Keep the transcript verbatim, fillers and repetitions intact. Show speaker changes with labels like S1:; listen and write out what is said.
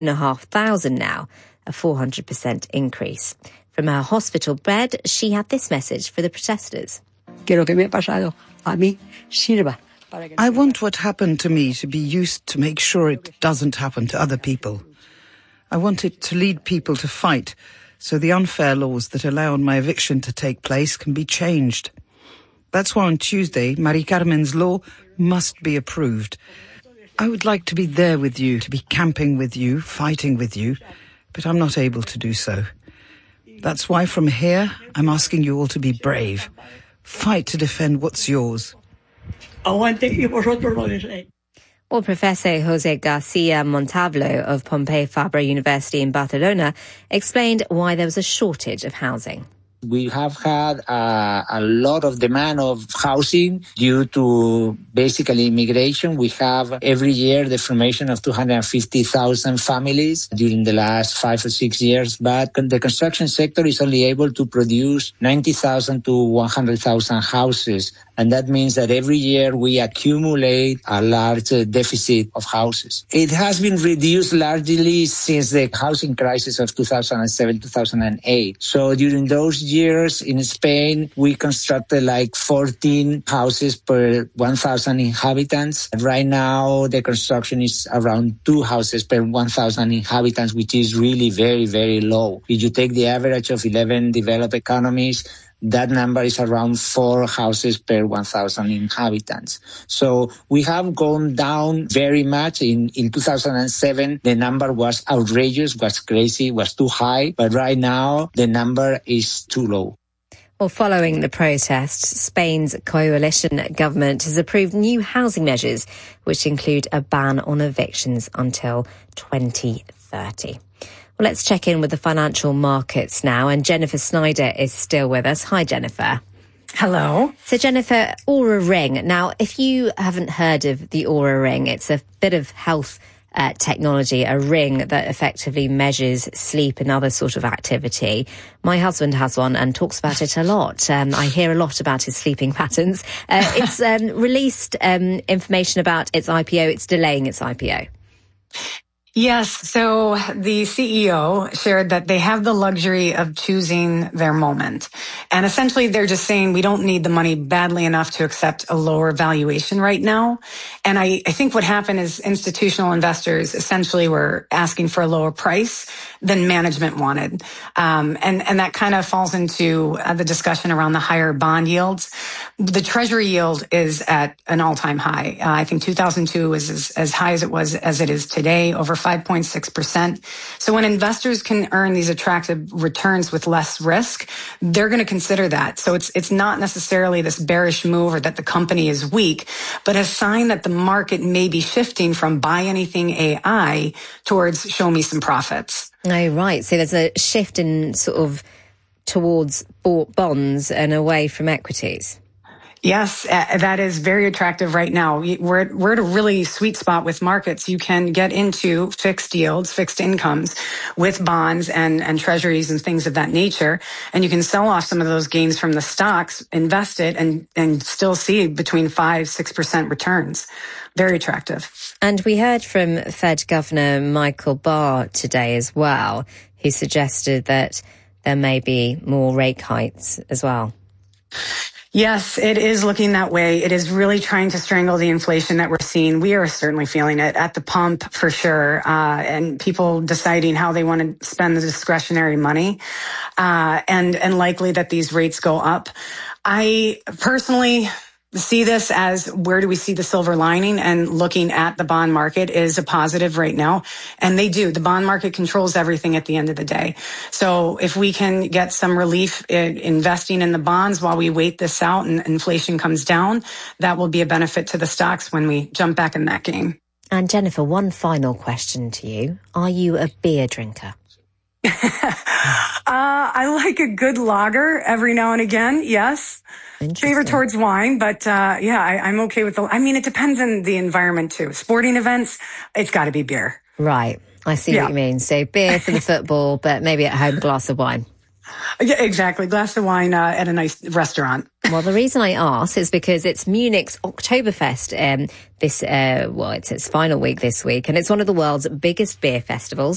S1: and a half thousand now, a four hundred percent increase. From her hospital bed, she had this message for the protesters.
S2: I want what happened to me to be used to make sure it doesn't happen to other people. I want it to lead people to fight so the unfair laws that allow my eviction to take place can be changed. That's why on Tuesday, Mari Carmen's law must be approved. I would like to be there with you, to be camping with you, fighting with you, but I'm not able to do so. That's why from here, I'm asking you all to be brave. Fight to defend what's yours.
S1: Well, Professor Jose Garcia Montalvo of Pompeu Fabra University in Barcelona explained why there was a shortage of housing.
S3: We have had uh, a lot of demand of housing due to basically immigration. We have every year the formation of two hundred fifty thousand families during the last five or six years, but the construction sector is only able to produce ninety thousand to one hundred thousand houses. And that means that every year we accumulate a large uh, deficit of houses. It has been reduced largely since the housing crisis of two thousand seven, two thousand eight. So during those years in Spain, we constructed like fourteen houses per one thousand inhabitants. Right now, the construction is around two houses per one thousand inhabitants, which is really very, very low. If you take the average of eleven developed economies, that number is around four houses per one thousand inhabitants. So we have gone down very much. In, in two thousand seven, the number was outrageous, was crazy, was too high. But right now, the number is too low.
S1: Well, following the protests, Spain's coalition government has approved new housing measures, which include a ban on evictions until twenty thirty. Well, let's check in with the financial markets now. And Jennifer Snyder is still with us. Hi, Jennifer.
S4: Hello.
S1: So, Jennifer, Oura Ring. Now, if you haven't heard of the Oura Ring, it's a bit of health uh, technology, a ring that effectively measures sleep and other sort of activity. My husband has one and talks about it a lot. Um, I hear a lot about his sleeping patterns. Uh, it's um, released um, information about its I P O. It's delaying its I P O.
S4: Yes. So the C E O shared that they have the luxury of choosing their moment. And essentially they're just saying we don't need the money badly enough to accept a lower valuation right now. And I, I think what happened is institutional investors essentially were asking for a lower price than management wanted. Um, and, and that kind of falls into uh, the discussion around the higher bond yields. The treasury yield is at an all-time high. Uh, I think two thousand two was as, as high as it was as it is today, over five point six percent. So when investors can earn these attractive returns with less risk, they're going to consider that. So it's it's not necessarily this bearish move or that the company is weak, but a sign that the market may be shifting from buy anything A I towards show me some profits.
S1: Oh, right. So there's a shift in sort of towards bonds and away from equities.
S4: Yes, uh, that is very attractive right now. We're, we're at a really sweet spot with markets. You can get into fixed yields, fixed incomes with bonds and, and treasuries and things of that nature. And you can sell off some of those gains from the stocks, invest it, and, and still see between five, six percent returns. Very attractive.
S1: And we heard from Fed Governor Michael Barr today as well, who suggested that there may be more rate hikes as well.
S4: Yes, it is looking that way. It is really trying to strangle the inflation that we're seeing. We are certainly feeling it at the pump for sure, uh, and people deciding how they want to spend the discretionary money, uh, and, and likely that these rates go up. I personally see this as where do we see the silver lining, and looking at the bond market is a positive right now. And they do. The bond market controls everything at the end of the day. So if we can get some relief in investing in the bonds while we wait this out and inflation comes down, that will be a benefit to the stocks when we jump back in that game.
S1: And Jennifer, one final question to you. Are you a beer drinker?
S4: uh, I like a good lager every now and again. Yes. Favor towards wine, but uh, yeah, I, I'm okay with the, I mean, it depends on the environment too. Sporting events, it's got to be beer.
S1: Right. I see yeah. what you mean. So beer for the football, but maybe at home, a glass of wine.
S4: Yeah, exactly. Glass of wine uh, at a nice restaurant.
S1: Well, the reason I ask is because it's Munich's Oktoberfest. Um, this, uh, well, it's its final week this week, and it's one of the world's biggest beer festivals.